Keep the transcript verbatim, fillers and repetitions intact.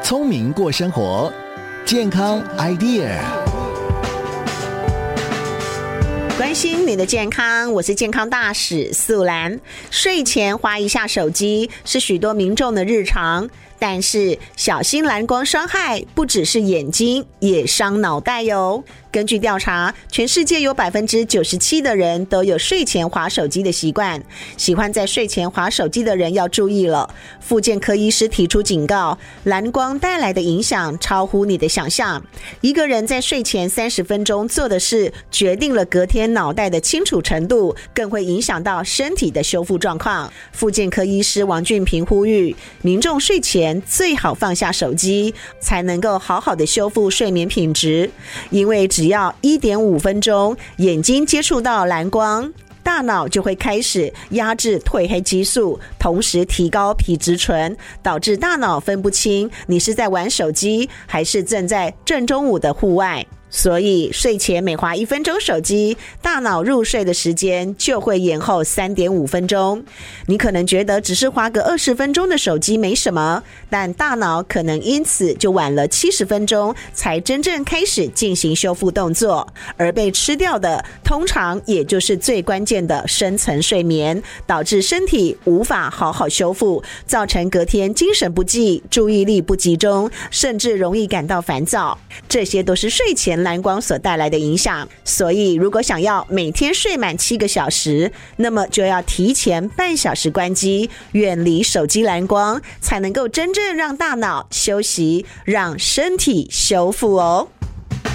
聪明过生活，健康 idea。 关心你的健康，我是健康大使素兰。睡前滑一下手机是许多民众的日常，但是小心蓝光伤害不只是眼睛，也伤脑袋哟。根据调查，全世界有 百分之九十七 的人都有睡前滑手机的习惯。喜欢在睡前滑手机的人要注意了，复健科医师提出警告，蓝光带来的影响超乎你的想象。一个人在睡前三十分钟做的事，决定了隔天脑袋的清楚程度，更会影响到身体的修复状况。复健科医师王俊平呼吁，民众睡前最好放下手机，才能够好好的修复睡眠品质。因为只要 一点五 分钟，眼睛接触到蓝光，大脑就会开始压制褪黑激素，同时提高皮质醇，导致大脑分不清你是在玩手机还是正在正中午的户外。所以睡前每滑一分钟手机，大脑入睡的时间就会延后 三点五 分钟。你可能觉得只是滑个二十分钟的手机没什么，但大脑可能因此就晚了七十分钟才真正开始进行修复动作，而被吃掉的通常也就是最关键的深层睡眠，导致身体无法好好修复，造成隔天精神不济、注意力不集中，甚至容易感到烦躁。这些都是睡前蓝光所带来的影响。所以如果想要每天睡满七个小时，那么就要提前半小时关机，远离手机蓝光，才能够真正让大脑休息，让身体修复哦。